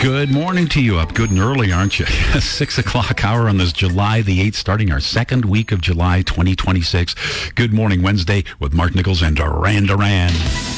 Good morning to you. Up good and early, aren't you? 6 o'clock hour on this July the 8th, starting our second week of July 2026. Good morning, Wednesday with Mark Nichols and Duran Duran.